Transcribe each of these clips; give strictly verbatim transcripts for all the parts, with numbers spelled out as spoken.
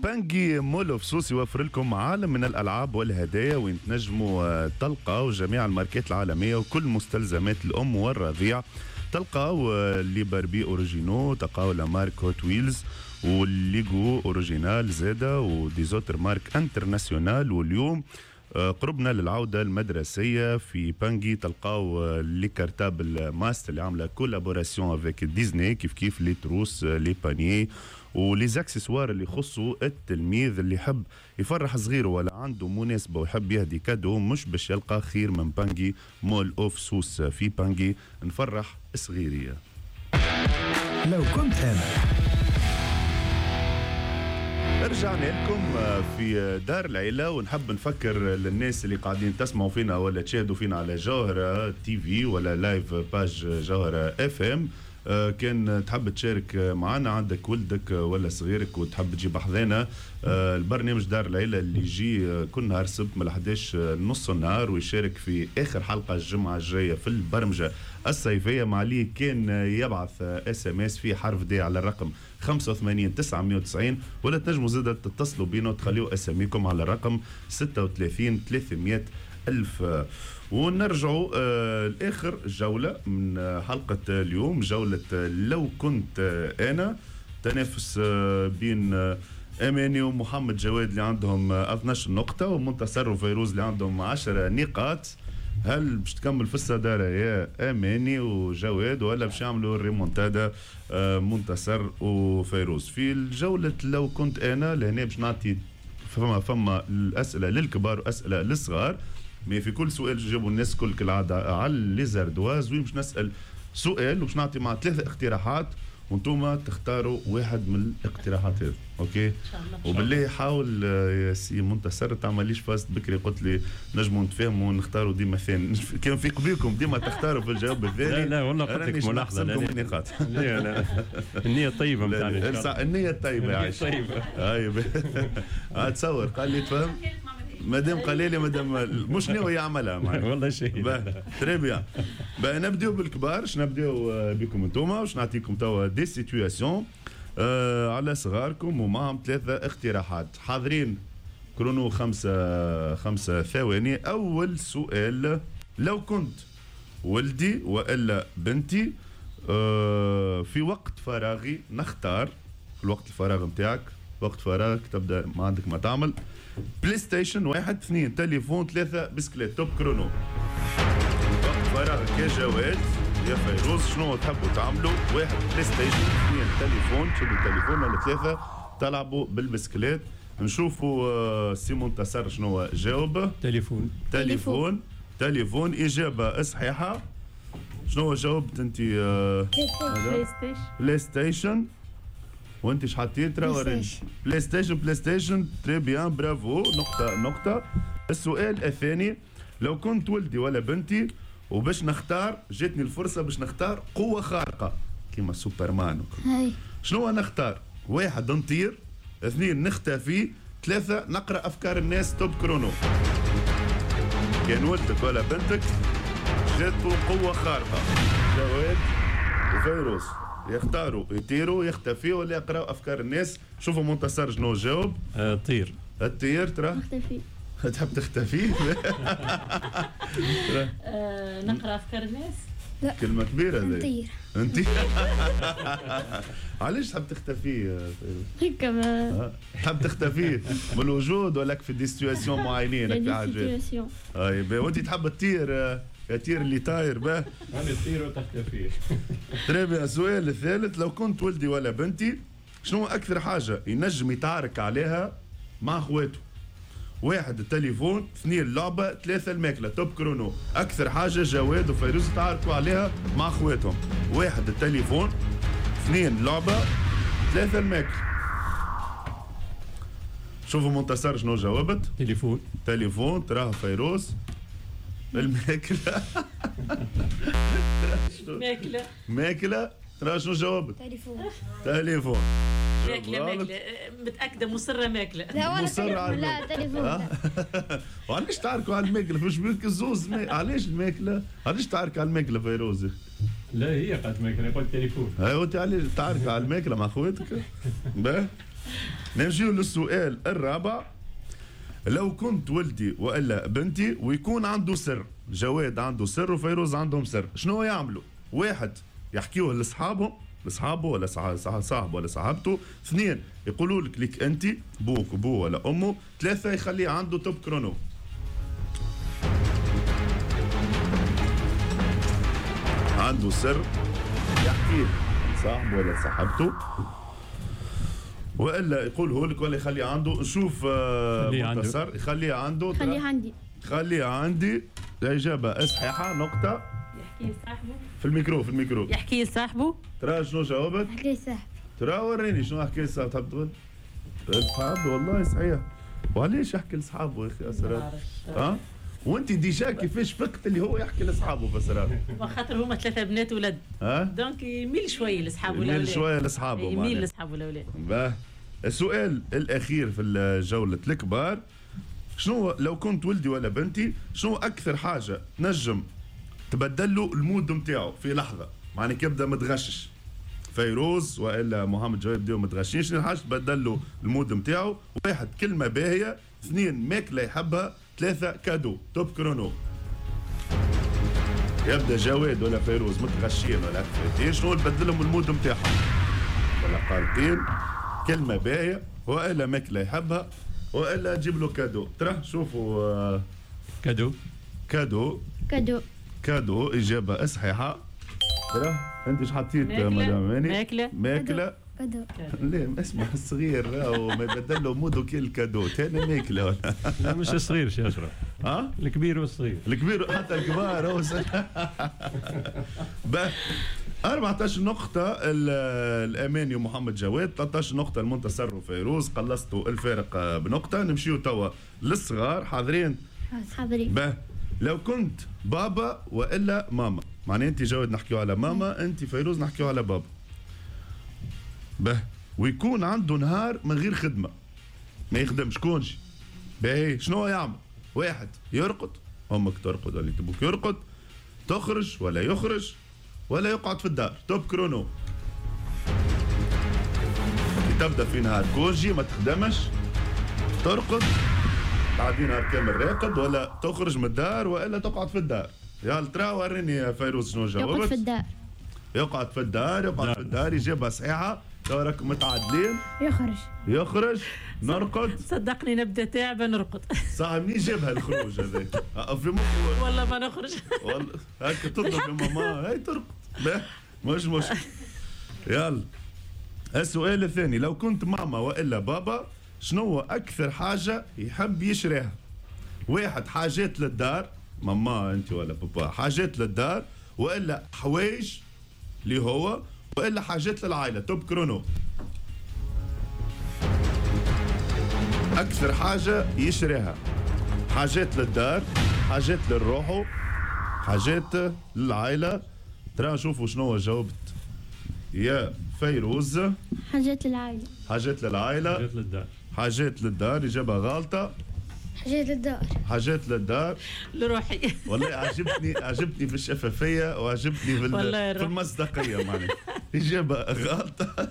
بانجي مول اوف سوس يوفر لكم عالم من الالعاب والهدايا وين تنجموا تلقاو جميع الماركات العالميه وكل مستلزمات الام والرضيع. تلقاو لي باربي اوريجينو، تلقاو لا مارك هوت ويلز والليغو اوريجينال زاده وديزوتر مارك انترناسيونال. واليوم قربنا للعودة المدرسية في بانجي تلقاو لي كارتابل ماستر اللي عاملة كولابوراسيون افيك ديزني، كيف كيف لي تروس لي بانيي ولي زاكسسوار اللي يخصوا التلميذ اللي يحب يفرح صغيره ولا عنده مناسبة ويحب يهدي كادو، مش باش يلقى خير من بانجي مول اوف سوس. في بانجي نفرح صغيرية. لو كنت أنا رجعنا لكم في دار العيلة ونحب نفكر للناس اللي قاعدين تسمعوا فينا ولا تشاهدوا فينا على جوهرة تي في ولا لايف باج جوهرة اف ام. كان تحب تشارك معنا، عندك ولدك ولا صغيرك وتحب تجيب حذانا البرنامج دار العيلة اللي يجي كل نهار سبت من احداش نص النهار ويشارك في آخر حلقة الجمعة الجاية في البرمجة الصيفية. مع لي كان يبعث اس ام اس في حرف دي على الرقم خمسة وثمانين تسعمية وتسعين ولا تنجموا زادة تتصلوا بينا وتخليوا اساميكم على الرقم ستة وثلاثين ثلاثمية ألف. ونرجعوا آه لآخر جولة من آه حلقة اليوم، جولة آه لو كنت آه أنا. تنافس آه بين آه أماني ومحمد جواد اللي عندهم آه اثني عشر نقطة ومنتصر وفيروز اللي عندهم عشر نقاط. هل باش تكمل في الصدارة يا أماني وجواد ولا باش يعملوا الريمونتادا آه منتصر وفيروز؟ في الجولة لو كنت أنا لهنا باش نعطي فما فما الأسئلة للكبار وأسئلة للصغار، مي في كل سؤال جابوا الناس كل كالعادة على ليزاردواز. وين باش نسأل سؤال وباش نعطي مع ثلاثة اقتراحات وانتوما تختاروا واحد من الاقتراحات هذه، اوكي؟ وبالله حاول يا سي منتصر تعمليش فاست بكري، قلت لي نجموا نتفاهموا ونختاروا ديما ثاني. كان في قبيلكم ديما تختاروا في الجواب الثاني. لا لا والله قلت لك ملاحظه النقاط. لا لا النية الطيبة نتاعنا. النية الطيبة يا عايش. طيبة. اي تصور قال لي تفهم مادام قال لي مادام مش ناوي يعملها معي والله شيء تري بيان. بقى نبداو بالكبار. اش نبداو بكم انتوما واش نعطيكم توا دي سيتوياسيون آه على صغاركم ومعهم ثلاثه اقتراحات. حاضرين كرونو خمسه خمسه ثواني. اول سؤال: لو كنت ولدي والا بنتي آه في وقت فراغي نختار في الوقت الفراغ نتاعك، وقت فراغك تبدا ما عندك ما تعمل، بلاي ستيشن واحد، اثنين تليفون، ثلاثة بسكليت. توب كرونو. وقت فراغك يا جواد يا فيروز شنو تحبوا تعملوا؟ واحد بلاي ستيشن، اثنين تليفون تشدوا التليفون، ولا ثلاثة تلعبوا بالبسكليت. نشوفوا سي منتصر شنو جاوب. تليفون. تليفون. تليفون إجابة صحيحة. شنو جاوبت أنت؟ بلاي ستيشن. بلاي ستيشن. وانت ايش حطيت؟ ترى بلاي ستيشن. بلاي ستيشن تري بيان برافو. نقطة نقطة. السؤال الثاني: لو كنت ولدي ولا بنتي وباش نختار، جاتني الفرصة باش نختار قوة خارقة كيما سوبرمان هاي، شنو نختار؟ واحد نطير، اثنين نختفي، ثلاثة نقرأ أفكار الناس. توب كرونو. كان ولدك ولا بنتك جاتوا قوة خارقة، جواد وفيروز يختاروا يطيروا يختفيوا ولا يقراوا افكار الناس. شوفوا منتصر شنو جاوب. أه طير. الطير. ترى اختفي. تحب تختفي؟ أه نقرا افكار الناس. لا كلمه كبيره هذه. نطير. انت علاش تحب تختفي؟ هيك ما تحب تختفي من الوجود ولا في دي سيتواسيون معينين؟ في حاجات. اي وانت تحب تطير يا تير اللي طاير به. انا تطير وتختفي. ترى السؤال الثالث: لو كنت ولدي ولا بنتي شنو اكثر حاجه ينجم يتعارك عليها مع اخواته؟ واحد التليفون، اثنين اللعبه، ثلاثه الماكله. توب كرونو. اكثر حاجه جواد وفيروز يتعاركوا عليها مع اخواتهم: واحد التليفون، اثنين اللعبه، ثلاثه الماكله. شوفوا منتصر شنو جاوبت. تليفون. تليفون. تراه فيروز الماكله. ماكله. ماكله. ترى شنو جاوبت؟ تليفون. تليفون. ماكله ماكله متاكده مصره ماكله. لا ولا مصر تليفون. على لا تليفون. وعلاش تعاركوا على الماكله؟ مش بيك الزوز مي... علاش الماكله؟ علاش تعارك على الماكله فيروز؟ لا هي قالت ماكله، قلت تليفون. هاي وانت علاش تعارك على الماكله مع خواتك؟ باه نجيو للسؤال الرابع. لو كنت ولدي والا بنتي ويكون عنده سر، جواد عنده سر وفيروز عندهم سر، شنو يعملوا؟ واحد يحكيوه لاصحابهم، لاصحابه ولا صاحبه ولا صاحبته. اثنين يقولوا لك ليك انت بوك وبوه ولا امه. ثلاثه يخليه عنده توب كرونو. عنده سر يحكيه صاحبه ولا صاحبته، والا يقوله لك ولا يخليه عنده. نشوف منتصر يخليه عنده. خليه عندي. خليه عندي. اجابه صحيحه. نقطه. يحكي لصاحبه في الميكرو في الميكرو يحكي لصاحبه. ترى شنو جاوبت؟ حكي لصاحبي. ترى وريني شنو حكي لصاحبه. تحب تقول؟ لصاحبه والله صحيح. وعليش يحكي لصاحبه يا اخي اسرار؟ ها؟ وانت ديجا كيفاش فقت اللي هو يحكي لاصحابه باسرار؟ وخاطر هما ثلاثه بنات ولد. ها؟ دونك يميل شويه لاصحابه الاولاد. يميل شويه لاصحابه. يميل لاصحابه الاولاد. باه. السؤال الاخير في جوله الكبار. شنو لو كنت ولدي ولا بنتي، شنو اكثر حاجه نجم تبدل له المود نتاعو في لحظه؟ معني كيبدا متغشش فيروز والا محمد جواد بداو متغشين، شنو الحاجه تبدل له المود نتاعو؟ واحد كلمه باهيه، اثنين ماكله يحبها، ثلاثه كادو توب كرونو. يبدا جواد ولا فيروز متغشين ولا كفاتين، شنو تبدل لهم المود نتاعهم؟ ولا قارتين كلمه باهيه والا ماكله يحبها والا تجيب له كادو. ترى شوفوا آه كادو كادو كادو كادو. اجابه صحيحه. ترى انت ايش حطيت مدام ماني؟ ماكله ماكله كادو. لا اسمع الصغير راهو ما يبدل له مودو كي الكادو تاني ماكله ولا لا مش الصغير شي اشرف. ها؟ الكبير والصغير. الكبير حتى الكبار هو باه. أربعطاش نقطة الأماني ومحمد جواد، ثلاثطاش نقطة المنتصر وفيروز، قلصتوا الفارق بنقطة. نمشيو توا للصغار. حاضرين؟ حاضرين. باه. لو كنت بابا والا ماما، معناها انت جواد نحكيو على ماما، انت فيروز نحكيو على بابا. باه. ويكون عنده نهار من غير خدمة، ما يخدمش كونجي. باهي شنو يعمل؟ واحد يرقد، امك ترقد ولا تبوك يرقد، تخرج ولا يخرج، ولا يقعد في الدار. توب كرونو. تبدا في نهار كونجي ما تخدمش، ترقد تعدي نهار كامل راقد، ولا تخرج من الدار والا تقعد في الدار. يلا ترى وريني يا فيروز شنو جاوبت. يقعد في الدار. يقعد في الدار. يقعد في الدار. اجابه صحيحه. توا راكم متعادلين. يخرج. يخرج. نرقد. صدقني نبدا تعبه نرقد. صح منين جابها الخروج هذاك؟ في مخ والله ما نخرج. والله هكا تطلب في ماما هاي ترقد. لا مش مشكل. يلا السؤال الثاني. لو كنت ماما والا بابا، شنو اكثر حاجه يحب يشريها؟ واحد حاجات للدار، ماما انت ولا بابا حاجات للدار، والا حوايج اللي هو، والا حاجات للعائله. توب كرونو. اكثر حاجه يشريها، حاجات للدار، حاجات للروحو، حاجات للعائله. ترى نشوفوا شنو جاوبت يا فيروز. حاجات للعائلة. حاجات للعائله. حاجات للدار. حاجات للدار. اجابه غلطه. حاجات للدار. حاجات للدار. لروحي. والله عجبتني عجبتني في الشفافيه وعجبتني في في المصداقيه معناها. اجابه غلطه.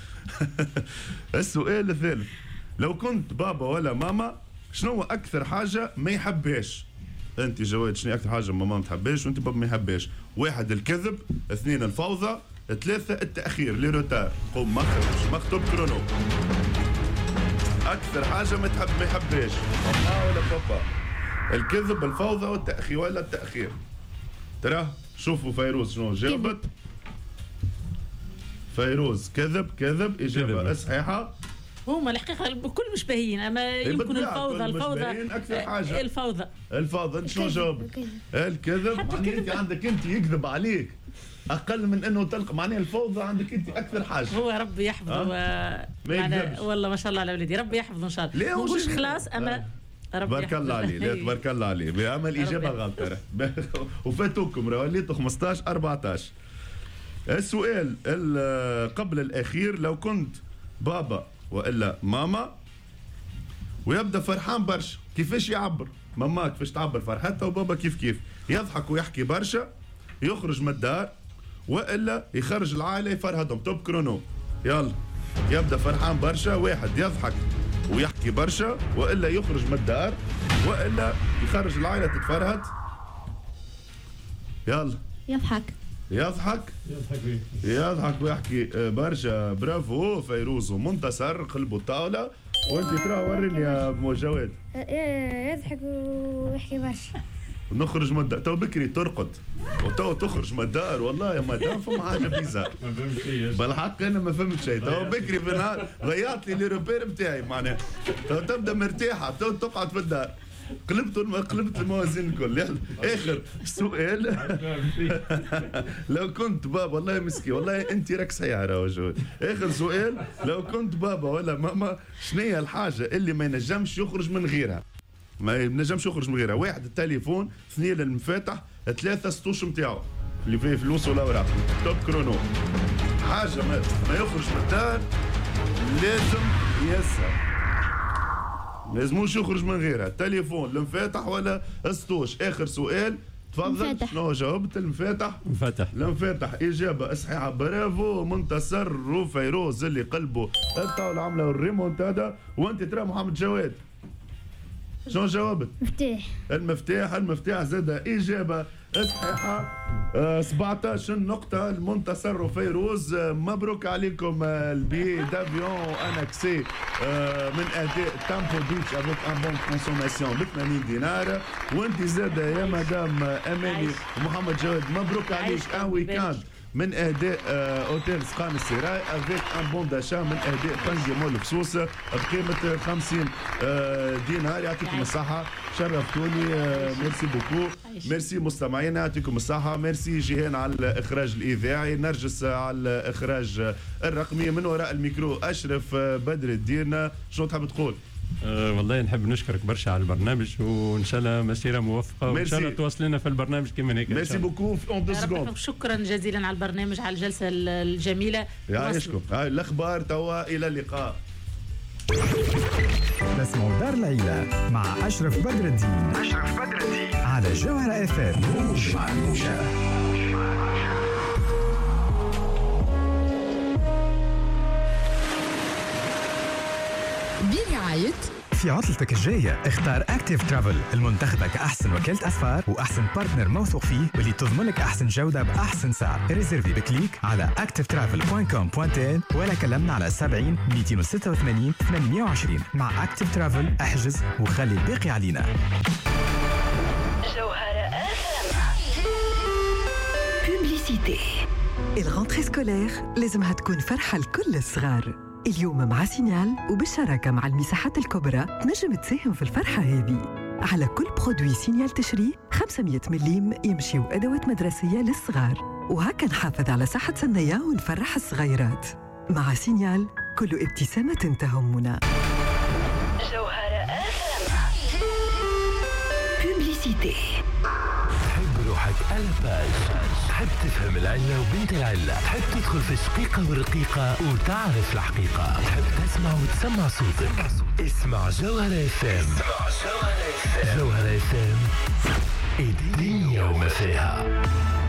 السؤال الثالث. لو كنت بابا ولا ماما، شنو اكثر حاجه ما يحبهاش؟ انت جواد شنو اكثر حاجه ماما ما تحبهاش وانت بابا ما يحبهاش؟ واحد الكذب، اثنين الفوضى، ثلاثه التاخير لي روتار. قوم مخرج مكتوب كرونو. اكثر حاجه ما تحب ما يحبهاش ماما ولا بابا؟ الكذب، الفوضى والتاخير ولا التاخير؟ ترى شوفوا فيروز شنو جاوبت. فيروز كذب. كذب. اجابه صحيحه. هما الحقيقه الكل مش باهيين، اما يمكن الفوضى. الفوضى اكثر حاجه. الفوضى. الفوضى. انت شنو جاوبت؟ الكذب. معناها انت عندك انت يكذب عليك اقل من انه تلقى، معناها الفوضى عندك انت اكثر حاجه. هو ربي يحفظه. أه؟ ما يكذبش. والله ما شاء الله على ولدي، ربي يحفظه ان شاء الله. ما نقولش خلاص اما أه. ربي تبارك الله عليه. لا تبارك الله عليه. بعمل اجابه غلطه. وفاتوكم راه وليتوا خمسطاش أربعطاش. السؤال قبل الاخير. لو كنت بابا والا ماما ويبدا فرحان برشا، كيفاش يعبر؟ ماما كيفاش تعبر فرحتها، وبابا كيف كيف يضحك ويحكي برشا، يخرج من الدار، والا يخرج العائله يفرهدهم. توب كرونو. يلا يبدا فرحان برشا، واحد يضحك ويحكي برشا، والا يخرج من الدار، والا يخرج العائله تتفرهد. يلا يضحك. يضحك يضحك بيه. يضحك ويحكي برشا. برافو فيروز ومنتصر، قلبوا الطاوله. وانت ترى وريني يا ابو جواد. يضحك ويحكي برشا. نخرج من الدار تو بكري ترقد وتو تخرج من الدار. والله يا مدام فما حاجه بيزار. ما فهمت شيء. بالحق انا ما فهمت شيء. تو بكري في النهار ضيعت لي لي روبير بتاعي معناها. تو تبدا مرتاحه تو تقعد في الدار. قلبت قلبت الموازين الكل. يلا اخر سؤال. لو كنت بابا، والله مسكي والله انت راك صحيح راهو جواد. اخر سؤال، لو كنت بابا ولا ماما شنو هي الحاجه اللي ما ينجمش يخرج من غيرها؟ ما ينجمش يخرج من غيرها. واحد التليفون، اثنين المفاتح، ثلاثه السطوش نتاعو اللي فيه فلوس والاوراق، توب كرونو. حاجه ما, ما يخرج من الدار لازم يسهر، لازموش يخرج من غيرها. التليفون، المفاتح ولا السطوش؟ اخر سؤال تفضل. مفاتح. شنو جاوبت؟ المفاتح. مفتح. المفاتح اجابه صحيحه. برافو منتصر وفيروز اللي قلبوا الطاوله عامله الريمونتادا. وانت ترى محمد جواد شنو جاوبت؟ مفتاح. المفتاح. المفتاح زاد اجابه صحيحه. آه سبعطاش نقطة المنتصر وفيروز. آه مبروك عليكم. آه البي دافيون انكسي آه من اداء تامبو بيتش افيك ان بون كونسوماسيون ب ثمانين دينار. وانت زاد يا مدام اماني ومحمد جواد مبروك عليك ان ويكاند من اداء آه اوتيل سقان السراي افيك ان بون داشا من اداء بانجي مول فسوس بقيمه خمسين آه دينار. يعطيكم الصحه، شرفتوني. آه ميرسي بوكو. ميرسي مستمعينا، يعطيكم الصحه. ميرسي جيهان على الاخراج الاذاعي، نرجس على الاخراج الرقمي، من وراء الميكرو اشرف بدر الدين. شنو تحب تقول؟ أه والله نحب نشكرك برشا على البرنامج، وان شاء الله مسيره موفقه، وان شاء الله تواصلنا في البرنامج كما هيك. ميرسي بوكو. اون دو سكوند. شكرا جزيلا على البرنامج، على الجلسه الجميله. يعيشكم. هاي الاخبار توا. الى اللقاء. نسمع دار العيلة مع أشرف بدر الدين. أشرف بدر الدين على جوهرة اف ام. موج مع الموجة. برعاية في عطلتك الجاية اختار اكتيف ترافل المنتخبة كأحسن وكالة أسفار وأحسن بارتنر موثوق فيه واللي تضمن لك أحسن جودة بأحسن سعر. ريزيرفي بكليك على اكتيف ترافل دوت كوم دوت ان ولا كلمنا على سبعين مئتين وستة وثمانين ثمانمئة وعشرين. مع اكتيف ترافل احجز وخلي الباقي علينا. جوهرة بوبليسيتي. الغونتري سكولير لازمها تكون فرحة لكل الصغار. اليوم مع سينيال وبالشراكة مع المساحات الكبرى تنجم تساهم في الفرحة هذه. على كل برودوي سينيال تشري خمسمئة مليم يمشيو أدوات مدرسية للصغار، وهكا نحافظ على صحة سنية ونفرح الصغيرات. مع سينيال كل ابتسامة تهمنا. جوهرة بوبليسيتي. تحب روحك ألباج، تحب تفهم العلة وبنت العلة، تحب تدخل في الشقيقة والرقيقة وتعرف الحقيقة، تحب تسمع وتسمع صوتك. اسمع جوهرة اف ام. جوهرة اف ام، الدنيا وما فيها.